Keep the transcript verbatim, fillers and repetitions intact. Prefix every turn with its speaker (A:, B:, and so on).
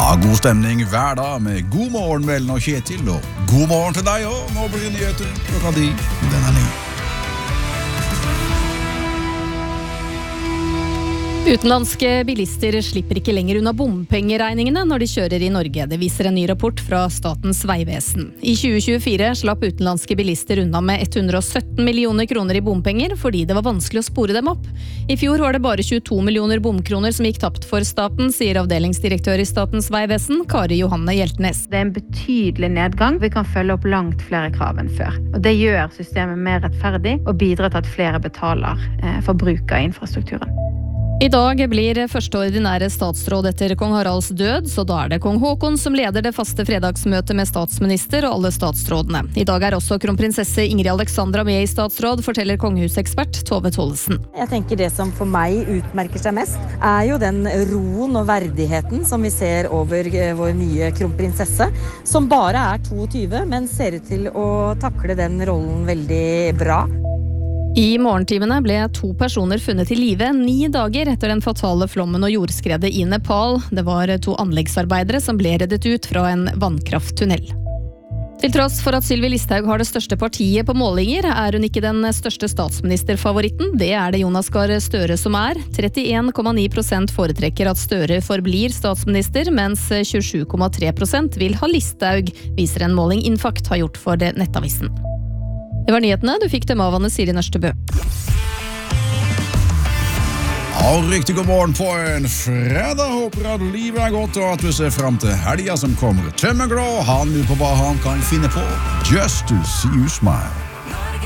A: Ja, god stemning hver dag med God morgen, Vellen og Kjetil, og god morgen til deg også. Nå blir det nyheter klokka di, den er ny.
B: Utenlandske bilister slipper ikke lenger unna bompengeregningene når de kjører i Norge. Det viser en ny rapport fra Statens vegvesen. I tjue tjuefire slapp utenlandske bilister unna med hundre og sytten millioner kroner i bompenger fordi det var vanskelig å spore dem opp. I fjor var det bare tjueto millioner bomkroner som gikk tapt for staten, sier avdelingsdirektør i Statens vegvesen, Kari Johanne Hjeltnes.
C: Det er en betydelig nedgang. Vi kan følge opp langt flere krav enn før. Og det gjør systemet mer rettferdig og bidrar til at flere betaler eh, for bruk av infrastrukturen.
B: I dag blir første ordinære statsråd etter kong Haralds død, så da er det kong Håkon som leder det faste fredagsmøtet med statsminister og alle statsrådene. I dag er også kronprinsesse Ingrid Alexandra med i statsråd, forteller kongehusekspert Tove Tollesen.
D: Jeg tenker det som for meg utmerker seg mest, er jo den roen og verdigheten som vi ser over vår nye kronprinsesse, som bare er toogtyve, men ser ut til å takle den rollen veldig bra.
B: I morgentimene ble to personer funnet i live ni dager etter den fatale flommen og jordskredet i Nepal. Det var to anleggsarbeidere som ble reddet ut fra en vannkrafttunnel. Til tross for at Sylvi Listhaug har det største partiet på målinger, er hun ikke den største statsministerfavoritten. Det er det Jonas Gahr Støre som er. trettien komma ni prosent foretrekker at Støre forblir statsminister, mens tjuesju komma tre prosent vil ha Listhaug, viser en måling Infakt har gjort for Nettavisen. Det var nyhetene, du fikk dem av Anne Siri Nørstebø.
A: Ja, riktig god morgen på en fredag. Håper at livet er godt og at du ser frem til helga som kommer. Tømmerglå, han lurer på hva han kan finne på. Just to see you smile.